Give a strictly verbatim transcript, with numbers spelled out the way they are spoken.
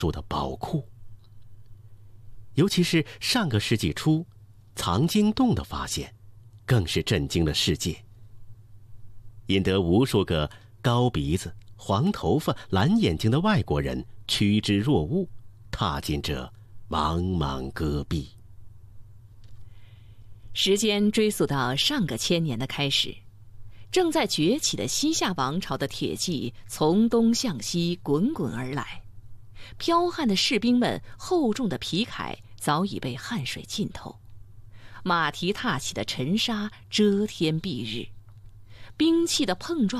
住的宝库。尤其是上个世纪初，藏经洞的发现，更是震惊了世界，引得无数个高鼻子、黄头发、蓝眼睛的外国人趋之若鹜，踏进这茫茫戈壁。 时间追溯到上个千年的开始，正在崛起的西夏王朝的铁骑从东向西滚滚而来，剽悍的士兵们厚重的皮铠早已被汗水浸透，马蹄踏起的尘沙遮天蔽日，兵器的碰撞